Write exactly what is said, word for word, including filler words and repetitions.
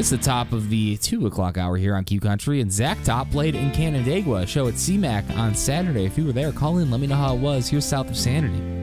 This is the top of the two o'clock hour here on Q Country, and Zach Top played in Canandaigua, a show at C MAC on Saturday. If you were there, call in, let me know how it was. Here's South of Sanity.